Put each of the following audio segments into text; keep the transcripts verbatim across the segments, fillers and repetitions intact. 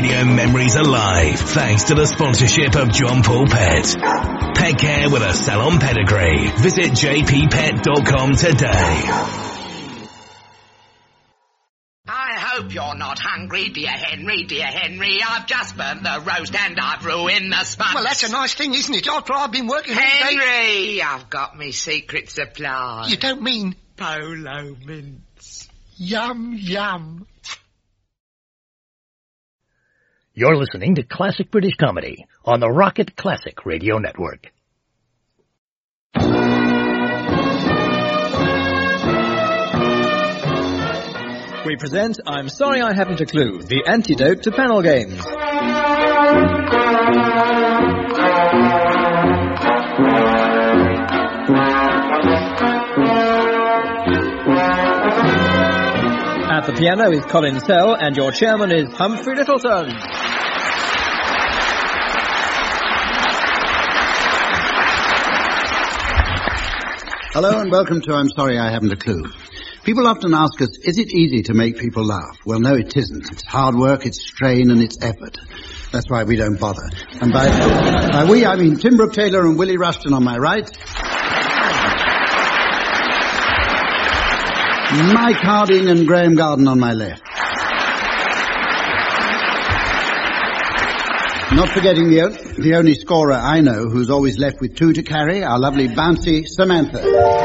radio memories alive thanks to the sponsorship of John Paul Pet. Pet care with a salon pedigree. Visit j p pet dot com today. I hope you're not hungry, dear Henry, dear Henry. I've just burnt the roast and I've ruined the sponge. Well, that's a nice thing, isn't it? After I've been working all day... Henry, I've got me secret supply. You don't mean... Polo mints. Yum, yum. You're listening to Classic British Comedy on the Rocket Classic Radio Network. We present I'm Sorry I Haven't a Clue, the antidote to panel games. At the piano is Colin Sell, and your chairman is Humphrey Littleton. Hello and welcome to I'm Sorry I Haven't a Clue. People often ask us, is it easy to make people laugh? Well, no, it isn't. It's hard work, it's strain, and it's effort. That's why we don't bother. And by, by we, I mean Tim Brooke Taylor and Willie Rushton on my right. Mike Harding and Graham Garden on my left. Not forgetting the, o- the only scorer I know who's always left with two to carry, our lovely bouncy Samantha.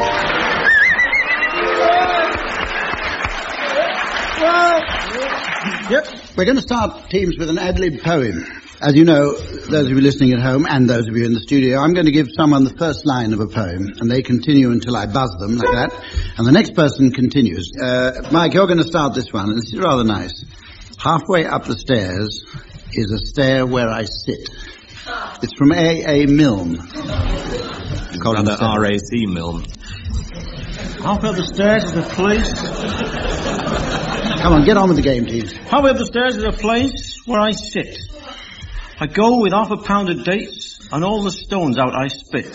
Yep. We're going to start teams with an ad-lib poem. As you know, those of you listening at home and those of you in the studio, I'm going to give someone the first line of a poem, and they continue until I buzz them, like that, and the next person continues. Uh, Mike, you're going to start this one, and this is rather nice. Halfway up the stairs is a stair where I sit. It's from A A. Milne. Rather R A C Milne. Halfway up the stairs is a place... Come on, get on with the game, teams. Halfway up the stairs is a place where I sit. I go with half a pound of dates, and all the stones out I spit.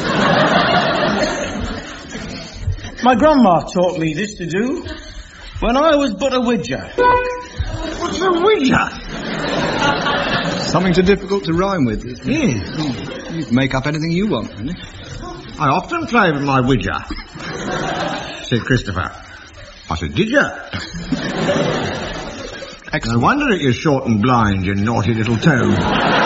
My grandma taught me this to do when I was but a widger. What's a widger? Something too difficult to rhyme with. Yes. You can make up anything you want, really. I often play with my widger, said Christopher. I said, did you? No wonder that you're short and blind, you naughty little toad.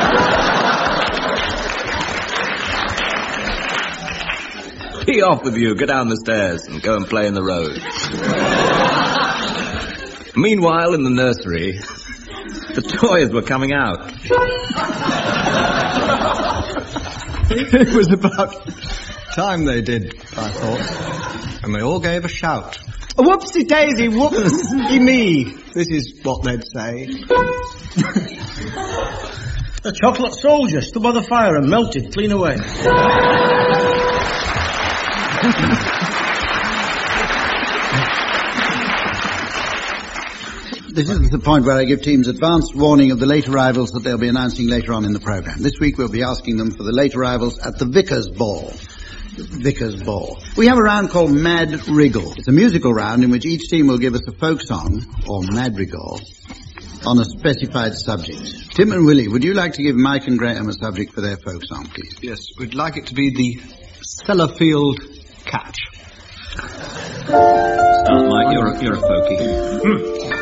Be off with you, get down the stairs and go and play in the road. Meanwhile, in the nursery, the toys were coming out. It was about time they did, I thought. And they all gave a shout. Whoopsie daisy, whoopsie me. This is what they'd say. The chocolate soldier stood by the fire and melted clean away. This is the point where I give teams advance warning of the late arrivals that they'll be announcing later on in the programme. This week we'll be asking them for the late arrivals at the Vickers Ball. Vickers Ball. We have a round called Mad Wriggle. It's a musical round in which each team will give us a folk song, or madrigal, on a specified subject. Tim and Willie, would you like to give Mike and Graham a subject for their folk song, please? Yes, we'd like it to be the Sellafield Catch. Start, Mike, you're a, you're a folkie.